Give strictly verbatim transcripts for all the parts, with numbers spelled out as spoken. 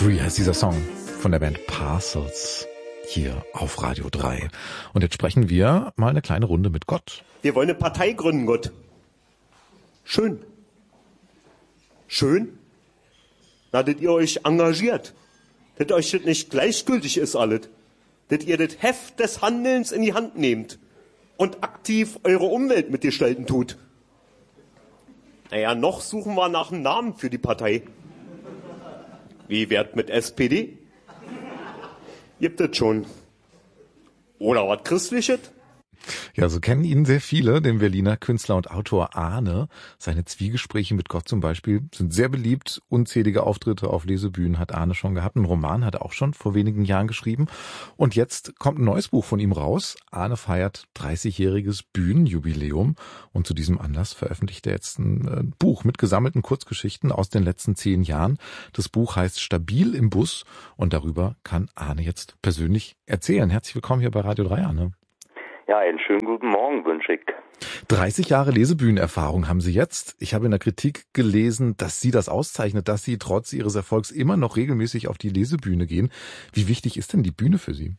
Free heißt dieser Song von der Band Parcels hier auf Radio drei. Und jetzt sprechen wir mal eine kleine Runde mit Gott. Wir wollen eine Partei gründen, Gott. Schön. Schön? Na, dass ihr euch engagiert. Dass euch das nicht gleichgültig ist alles. Dass ihr das Heft des Handelns in die Hand nehmt und aktiv eure Umwelt mitgestalten tut. Naja, noch suchen wir nach einem Namen für die Partei. Wie wär's mit S P D? Gibt es schon. Oder was Christliches? Ja, so kennen ihn sehr viele, den Berliner Künstler und Autor Arne. Seine Zwiegespräche mit Gott zum Beispiel sind sehr beliebt. Unzählige Auftritte auf Lesebühnen hat Arne schon gehabt. Einen Roman hat er auch schon vor wenigen Jahren geschrieben. Und jetzt kommt ein neues Buch von ihm raus. Arne feiert dreißigjähriges Bühnenjubiläum. Und zu diesem Anlass veröffentlicht er jetzt ein Buch mit gesammelten Kurzgeschichten aus den letzten zehn Jahren. Das Buch heißt Stabil im Bus. Und darüber kann Arne jetzt persönlich erzählen. Herzlich willkommen hier bei Radio drei, Arne. Ja, einen schönen guten Morgen wünsche ich. dreißig Jahre Lesebühnenerfahrung haben Sie jetzt. Ich habe in der Kritik gelesen, dass Sie das auszeichnet, dass Sie trotz Ihres Erfolgs immer noch regelmäßig auf die Lesebühne gehen. Wie wichtig ist denn die Bühne für Sie?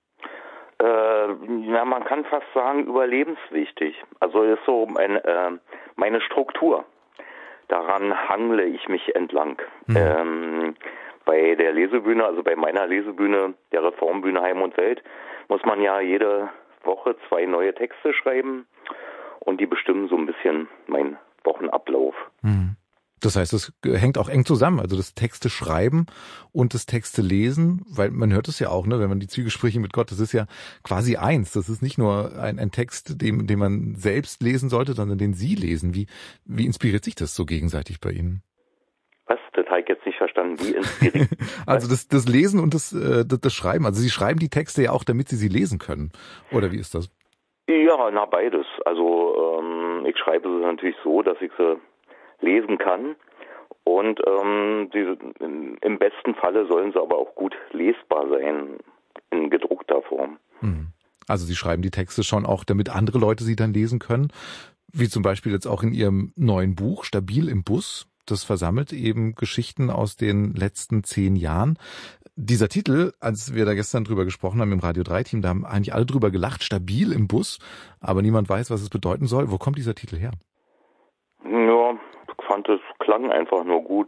Äh, ja, man kann fast sagen, überlebenswichtig. Also ist so mein, äh, meine Struktur. Daran hangle ich mich entlang. Hm. Ähm, bei der Lesebühne, also bei meiner Lesebühne, der Reformbühne Heim und Welt, muss man ja jede Woche zwei neue Texte schreiben und die bestimmen so ein bisschen meinen Wochenablauf. Das heißt, es hängt auch eng zusammen, also das Texte schreiben und das Texte lesen, weil man hört es ja auch, ne, wenn man die Zwiegespräche mit Gott, das ist ja quasi eins, das ist nicht nur ein, ein Text, den, den man selbst lesen sollte, sondern den Sie lesen. Wie, wie inspiriert sich das so gegenseitig bei Ihnen? Was? Das habe ich jetzt nicht verstanden. Wie inspiriert? Also das, das Lesen und das, äh, das, das Schreiben. Also Sie schreiben die Texte ja auch, damit Sie sie lesen können. Oder wie ist das? Ja, na beides. Also ähm, ich schreibe sie natürlich so, dass ich sie lesen kann. Und ähm, diese, in, im besten Falle sollen sie aber auch gut lesbar sein in gedruckter Form. Also Sie schreiben die Texte schon auch, damit andere Leute sie dann lesen können. Wie zum Beispiel jetzt auch in Ihrem neuen Buch, Stabil im Bus. Das versammelt eben Geschichten aus den letzten zehn Jahren. Dieser Titel, als wir da gestern drüber gesprochen haben im Radio drei Team, da haben eigentlich alle drüber gelacht, stabil im Bus, aber niemand weiß, was es bedeuten soll. Wo kommt dieser Titel her? Ja, ich fand, es klang einfach nur gut.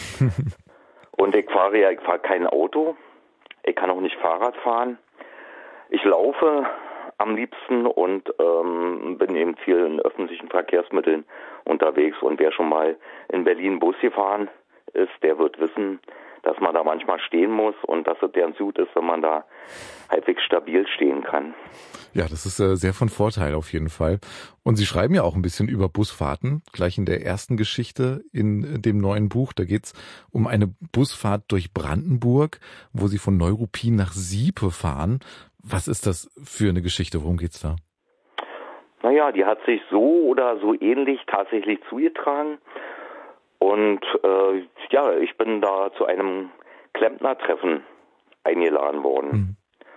Und ich fahre ja, ich fahre kein Auto. Ich kann auch nicht Fahrrad fahren. Ich laufe am liebsten und ähm, bin eben viel in öffentlichen Verkehrsmitteln unterwegs. Und wer schon mal in Berlin Bus gefahren ist, der wird wissen, dass man da manchmal stehen muss und dass es ganz gut ist, wenn man da halbwegs stabil stehen kann. Ja, das ist äh, sehr von Vorteil auf jeden Fall. Und Sie schreiben ja auch ein bisschen über Busfahrten, gleich in der ersten Geschichte in dem neuen Buch. Da geht's um eine Busfahrt durch Brandenburg, wo Sie von Neuruppin nach Siepe fahren. Was ist das für eine Geschichte? Worum geht's da? Naja, die hat sich so oder so ähnlich tatsächlich zugetragen. Und äh, ja, ich bin da zu einem Klempnertreffen eingeladen worden. Mhm.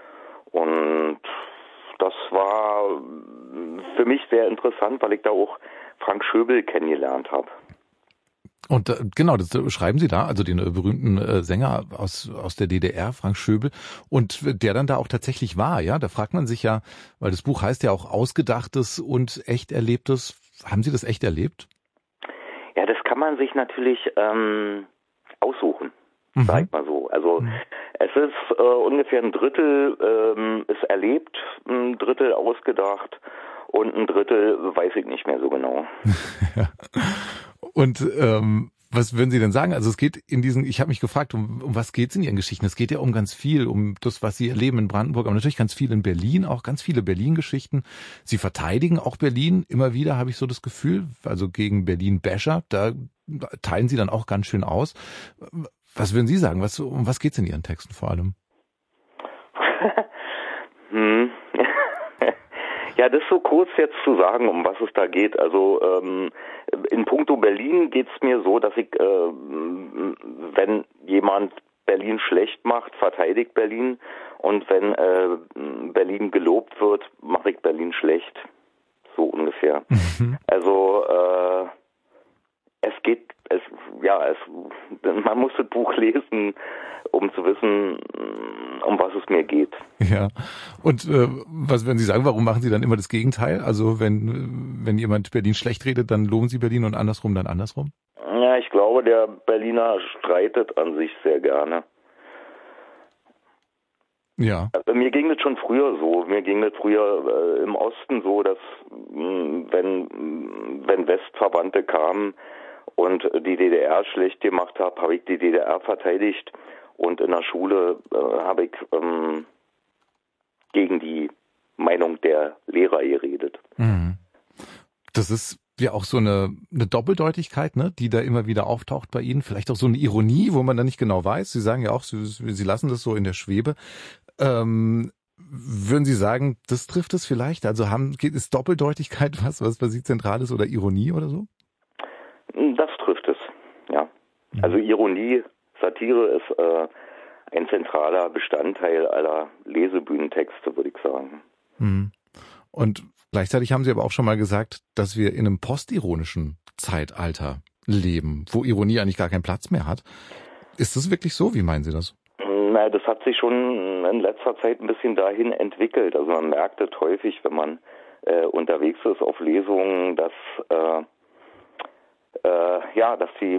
Und das war für mich sehr interessant, weil ich da auch Frank Schöbel kennengelernt habe. Und äh, genau, das schreiben Sie da, also den äh, berühmten äh, Sänger aus aus der D D R, Frank Schöbel, und der dann da auch tatsächlich war, ja? Da fragt man sich ja, weil das Buch heißt ja auch Ausgedachtes und echt Erlebtes. Haben Sie das echt erlebt? Ja, das kann man sich natürlich ähm, aussuchen, mhm. sag ich mal so. Also mhm. es ist äh, ungefähr ein Drittel ähm, ist erlebt, ein Drittel ausgedacht und ein Drittel weiß ich nicht mehr so genau. Ja. Und ähm, was würden Sie denn sagen? Also es geht in diesen, ich habe mich gefragt, um, um was geht es in Ihren Geschichten? Es geht ja um ganz viel, um das, was Sie erleben in Brandenburg, aber natürlich ganz viel in Berlin, auch ganz viele Berlin-Geschichten. Sie verteidigen auch Berlin immer wieder, habe ich so das Gefühl, also gegen Berlin-Basher, da teilen Sie dann auch ganz schön aus. Was würden Sie sagen? Was, um was geht es in Ihren Texten vor allem? hm. Ja, das ist so kurz jetzt zu sagen, um was es da geht. Also ähm, in puncto Berlin geht es mir so, dass ich, äh, wenn jemand Berlin schlecht macht, verteidigt Berlin. Und wenn äh, Berlin gelobt wird, mache ich Berlin schlecht. So ungefähr. Mhm. Also äh, es geht, es, ja, es, man muss das Buch lesen, um zu wissen, um was es mir geht. Ja. Und äh, was würden Sie sagen, warum machen Sie dann immer das Gegenteil? Also wenn wenn jemand Berlin schlecht redet, dann loben Sie Berlin und andersrum dann andersrum? Ja, ich glaube, der Berliner streitet an sich sehr gerne. Ja. Also mir ging das schon früher so. Mir ging das früher äh, im Osten so, dass mh, wenn wenn Westverwandte kamen und die D D R schlecht gemacht haben, habe ich die D D R verteidigt. Und in der Schule äh, habe ich ähm, gegen die Meinung der Lehrer geredet. Mhm. Das ist ja auch so eine, eine Doppeldeutigkeit, ne, die da immer wieder auftaucht bei Ihnen. Vielleicht auch so eine Ironie, wo man da nicht genau weiß. Sie sagen ja auch, Sie, Sie lassen das so in der Schwebe. Ähm, würden Sie sagen, das trifft es vielleicht? Also haben, ist Doppeldeutigkeit was, was bei Sie zentral ist, oder Ironie oder so? Das trifft es, ja. Mhm. Also Ironie, Satire ist äh, ein zentraler Bestandteil aller Lesebühnentexte, würde ich sagen. Mhm. Und gleichzeitig haben Sie aber auch schon mal gesagt, dass wir in einem postironischen Zeitalter leben, wo Ironie eigentlich gar keinen Platz mehr hat. Ist das wirklich so? Wie meinen Sie das? Na, das hat sich schon in letzter Zeit ein bisschen dahin entwickelt. Also man merkt es häufig, wenn man äh, unterwegs ist auf Lesungen, dass äh, äh, ja, dass die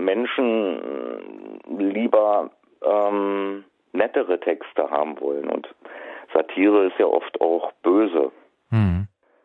Menschen lieber ähm, nettere Texte haben wollen. Und Satire ist ja oft auch böse. Hm.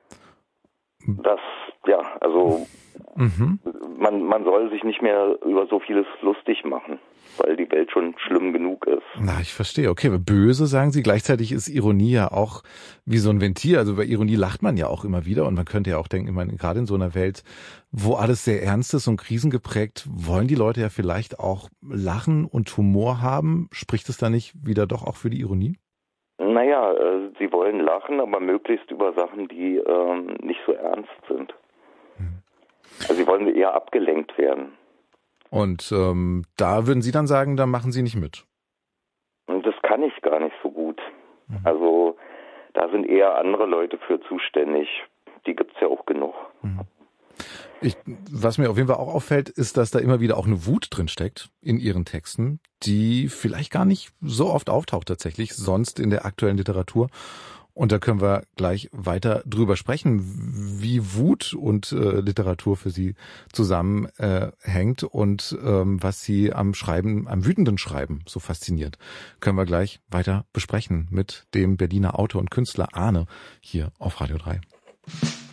Das, ja, also mhm. man, man soll sich nicht mehr über so vieles lustig machen, weil die Welt schon schlimm genug ist. Na, ich verstehe. Okay, aber böse, sagen Sie. Gleichzeitig ist Ironie ja auch wie so ein Ventil. Also bei Ironie lacht man ja auch immer wieder. Und man könnte ja auch denken, ich meine, gerade in so einer Welt, wo alles sehr ernst ist und krisengeprägt, wollen die Leute ja vielleicht auch lachen und Humor haben. Spricht es da nicht wieder doch auch für die Ironie? Naja, äh, sie wollen lachen, aber möglichst über Sachen, die ähm, nicht so ernst sind. Hm. Also sie wollen eher abgelenkt werden. Und ähm, da würden Sie dann sagen, da machen Sie nicht mit? Das kann ich gar nicht so gut. Mhm. Also da sind eher andere Leute für zuständig. Die gibt's ja auch genug. Mhm. Ich, was mir auf jeden Fall auch auffällt, ist, dass da immer wieder auch eine Wut drin steckt in Ihren Texten, die vielleicht gar nicht so oft auftaucht tatsächlich, sonst in der aktuellen Literatur. Und da können wir gleich weiter drüber sprechen, wie Wut und äh, Literatur für Sie zusammenhängt äh, und ähm, was Sie am Schreiben, am wütenden Schreiben so fasziniert. Können wir gleich weiter besprechen mit dem Berliner Autor und Künstler Ahne hier auf Radio drei.